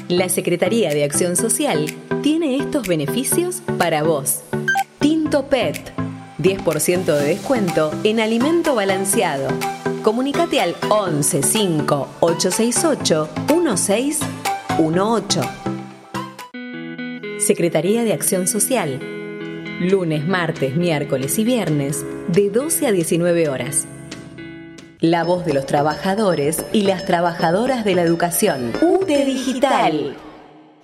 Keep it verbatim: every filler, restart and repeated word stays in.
La Secretaría de Acción Social tiene estos beneficios para vos. Tinto P E T, diez por ciento de descuento en alimento balanceado. Comunicate al once cinco ocho seis ocho uno seis uno ocho. Secretaría de Acción Social. Lunes, martes, miércoles y viernes de doce a diecinueve horas. La voz de los trabajadores y las trabajadoras de la educación. U T E Digital.